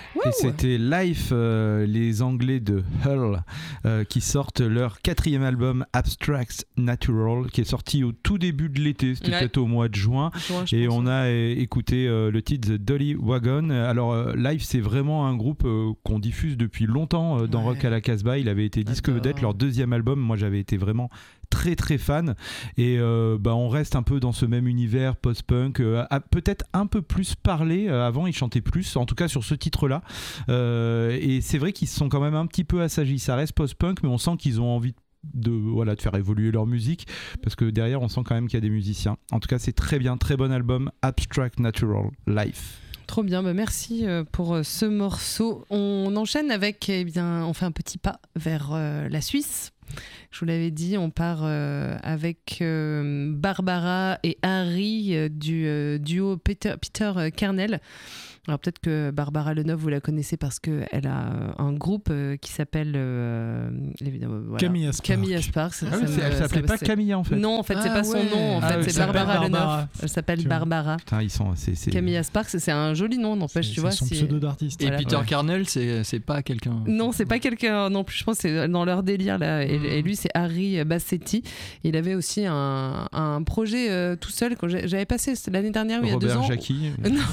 Et c'était Life, les Anglais de Hull, qui sortent leur 4e album Abstract Natural, qui est sorti au tout début de l'été, c'était peut-être au mois de juin. Et on a écouté le titre The Dolly Wagon. Alors Life, c'est vraiment un groupe qu'on diffuse depuis longtemps dans Rock à la Casbah. Il avait été disque vedette, leur 2e album. Moi, j'avais été vraiment très très fan, et on reste un peu dans ce même univers post-punk, peut-être un peu plus parlé. Avant ils chantaient plus, en tout cas sur ce titre là, et c'est vrai qu'ils se sont quand même un petit peu assagis. Ça reste post-punk, mais on sent qu'ils ont envie de faire évoluer leur musique, parce que derrière on sent quand même qu'il y a des musiciens. En tout cas c'est très bien, très bon album, Abstract Natural, Life. Trop bien, merci pour ce morceau. On enchaîne avec, on fait un petit pas vers la Suisse. Je vous l'avais dit, on part avec Barbara et Harry du duo Peter Kernel. Alors peut-être que Barbara Leneuve, vous la connaissez parce qu'elle a un groupe qui s'appelle Camilla Sparks. Elle s'appelait pas Camilla en fait. Non, en fait c'est pas son nom, en fait c'est Barbara Leneuve. Elle s'appelle Barbara. Putain, c'est... Camilla Sparks, c'est un joli nom, n'empêche, tu vois. C'est son pseudo d'artiste. Et Peter Kernel, c'est pas quelqu'un. Non, c'est pas quelqu'un non plus, je pense que c'est dans leur délire là. Et lui c'est Harry Bassetti. Il avait aussi un projet tout seul que j'avais passé l'année dernière, il y a 2 ans. Robert Jackie.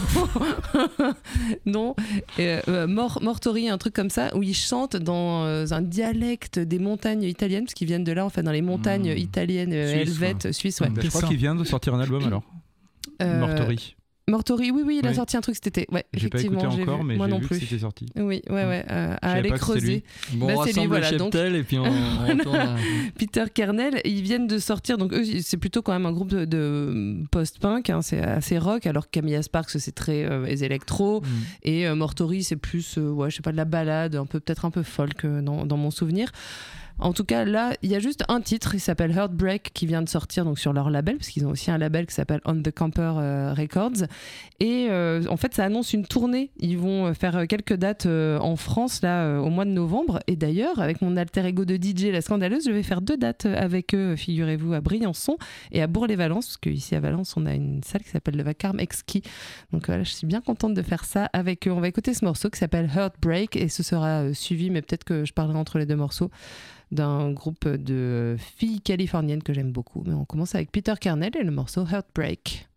Non, Mortori, un truc comme ça, où ils chantent dans un dialecte des montagnes italiennes, parce qu'ils viennent de là, en fait, dans les montagnes italiennes, helvètes, suisses. Ouais. Je crois qu'il vient de sortir un album alors. Mortori, oui, il a sorti un truc cet été. Ouais, j'ai pas écouté encore, mais moi j'ai non vu plus. que c'était sorti. Oui, à aller creuser. Bon, on rassemble le cheptel et puis on retourne à... Peter Kernel, ils viennent de sortir, donc eux, c'est plutôt quand même un groupe de post-punk, hein, c'est assez rock, alors que Camilla Sparks, c'est très électro, et Mortori, c'est plus, je sais pas, de la ballade, peut-être un peu folk dans mon souvenir. En tout cas, là, il y a juste un titre, il s'appelle Heartbreak, qui vient de sortir donc sur leur label, parce qu'ils ont aussi un label qui s'appelle On The Camper Records. Et en fait, ça annonce une tournée. Ils vont faire quelques dates en France, là, au mois de novembre. Et d'ailleurs, avec mon alter ego de DJ, La Scandaleuse, je vais faire 2 dates avec eux, figurez-vous, à Briançon et à Bourg-les-Valence, parce qu'ici à Valence, on a une salle qui s'appelle le Vacarme Exquis. Donc voilà, je suis bien contente de faire ça avec eux. On va écouter ce morceau qui s'appelle Heartbreak, et ce sera suivi, mais peut-être que je parlerai entre les 2 morceaux, d'un groupe de filles californiennes que j'aime beaucoup. Mais on commence avec Peter Kernel et le morceau Heartbreak.